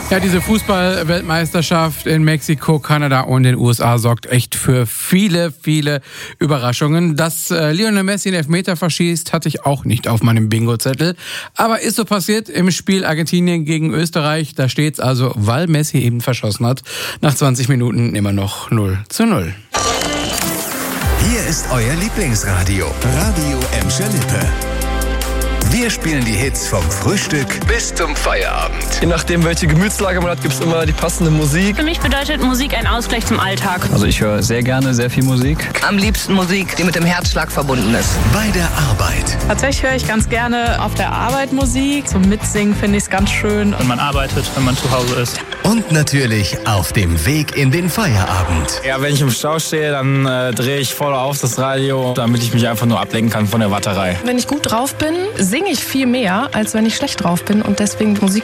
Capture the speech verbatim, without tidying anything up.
Ja, diese Fußball-Weltmeisterschaft in Mexiko, Kanada und den U S A sorgt echt für viele, viele Überraschungen. Dass äh, Lionel Messi einen Elfmeter verschießt, hatte ich auch nicht auf meinem Bingo-Zettel. Aber ist so passiert im Spiel Argentinien gegen Österreich. Da steht's also, weil Messi eben verschossen hat, nach zwanzig Minuten immer noch null zu null. Hier ist euer Lieblingsradio, Radio Emscher Lippe. Wir spielen die Hits vom Frühstück bis zum Feierabend. Je nachdem, welche Gemütslage man hat, gibt es immer die passende Musik. Für mich bedeutet Musik ein Ausgleich zum Alltag. Also ich höre sehr gerne sehr viel Musik. Am liebsten Musik, die mit dem Herzschlag verbunden ist. Bei der Arbeit. Tatsächlich höre ich ganz gerne auf der Arbeit Musik. Zum Mitsingen finde ich es ganz schön. Wenn man arbeitet, wenn man zu Hause ist. Und natürlich auf dem Weg in den Feierabend. Ja, wenn ich im Stau stehe, dann äh, drehe ich voll auf das Radio, damit ich mich einfach nur ablenken kann von der Warterei. Wenn ich gut drauf bin, singe ich viel mehr, als wenn ich schlecht drauf bin. Und deswegen Musik